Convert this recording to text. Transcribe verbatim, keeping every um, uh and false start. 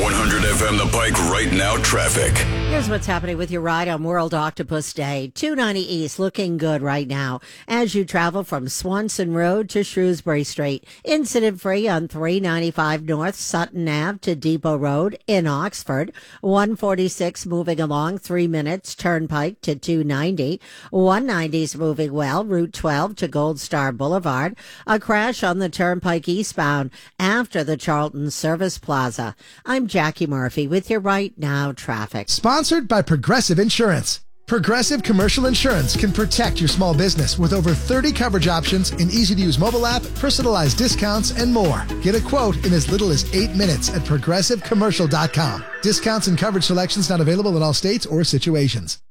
one hundred F M The Pike right now traffic. Here's what's happening with your ride on World Octopus Day. two ninety East looking good right now as you travel from Swanson Road to Shrewsbury Street. Incident free on three ninety-five North Sutton Avenue to Depot Road in Oxford. one forty-six moving along three minutes Turnpike to two ninety. one ninety is moving well Route twelve to Gold Star Boulevard. A crash on the Turnpike eastbound after the Charlton Service Plaza. I'm Jackie Murphy with your right now traffic. Sponsored by Progressive Insurance. Progressive Commercial Insurance can protect your small business with over thirty coverage options, an easy-to-use mobile app, personalized discounts, and more. Get a quote in as little as eight minutes at progressive commercial dot com. Discounts and coverage selections not available in all states or situations.